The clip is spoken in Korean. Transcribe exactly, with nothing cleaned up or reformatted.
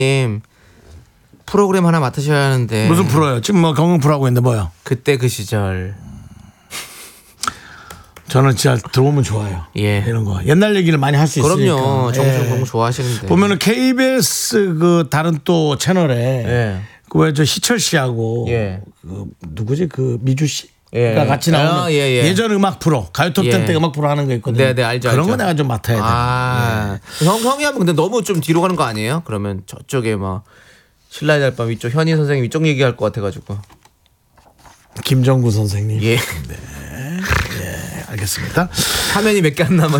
님 프로그램 하나 맡으셔야 하는데. 무슨 프로요? 지금 뭐 경영 프로하고 있는데 뭐요? 그때 그 시절. 저는 진짜 들어오면 좋아요. 예. 이런 거 옛날 얘기를 많이 할 수 있으니까. 그럼요. 정신 예. 너무 좋아하시는데. 보면은 케이비에스 그 다른 또 채널에 예. 그 왜 저 희철 씨하고 예. 그 누구지 그 미주 씨. 예. 가 같이 나오는 아, 예, 예. 예전 음악 프로 가요톱텐 예. 때 음악 프로 하는 거 있거든요. 네, 네, 알죠, 그런 알죠. 거 내가 좀 맡아야 돼. 아, 형 형이 하면 근데 너무 좀 뒤로 가는 거 아니에요? 그러면 저쪽에 막 신라의 달밤 이쪽 현희 선생님 이쪽 얘기할 것 같아가지고. 김정구 선생님. 예. 알겠습니다. 화면이 몇 개 안 남아